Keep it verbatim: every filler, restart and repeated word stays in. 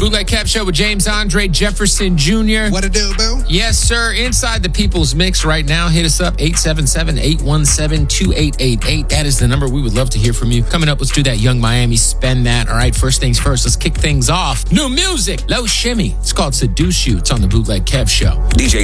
Bootleg Kev Show with James Andre Jefferson Junior What it do, boo? Yes, sir. Inside the People's Mix right now. Hit us up, eight seven seven, eight one seven, two eight eight eight. That is the number. We would love to hear from you. Coming up, let's do that Young Miami Spend That. All right, first things first. Let's kick things off. New music. Low Shimmy. It's called Seduce You. It's on the Bootleg Kev Show. D J